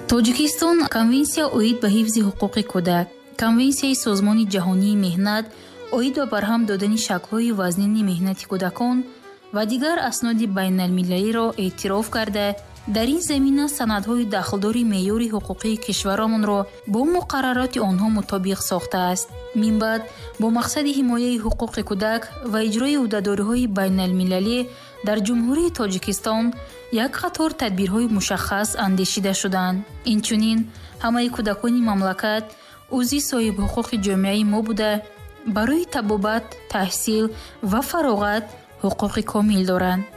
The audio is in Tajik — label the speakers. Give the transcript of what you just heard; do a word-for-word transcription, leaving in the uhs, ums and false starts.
Speaker 1: тоҷикистон конвенсия оид ба ҳифзи ҳуқуқи кӯдак, конвенсияи созмони ҷаҳонии меҳнат оид ба барҳам додани шаклҳои вазнини меҳнати кӯдакон ва дигар асноди байналмилалиро эътироф карда, дар ин замина санадҳои дахлдори меъёри ҳуқуқии кишваромонро бо муқаррароти онҳо мутобиқ сохтааст. минбаъд бо мақсади ҳимояи ҳуқуқи кӯдак ва иҷрои ӯҳдадориҳои байналмилалӣ дар ҷумҳурии Тоҷикистон як қатор тадбирҳои мушаххас андешида шуданд. инчунин ҳамаи кӯдакони мамлакат узви соҳибҳуқуқи ҷомеаи мо буда барои табобат, таҳсил ва фароғат ҳуқуқи комил доранд.